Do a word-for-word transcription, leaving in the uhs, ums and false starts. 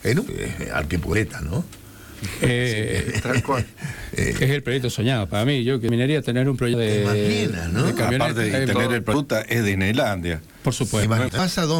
en un eh, arquipoleta, ¿no? Eh, Sí, tal cual. Es el proyecto soñado para mí. Yo que minería tener un proyecto de, Imagina, ¿no? de camioneta, Aparte de eh, tener el producto es de Disneylandia. por supuesto. Imagina, pasa